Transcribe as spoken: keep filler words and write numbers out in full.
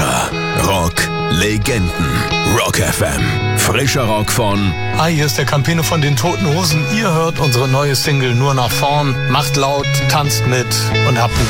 Unter Rock Legenden. Rock F M. Frischer Rock von... Hi, hier ist der Campino von den Toten Hosen. Ihr hört unsere neue Single Nur nach vorn. Macht laut, tanzt mit und habt einen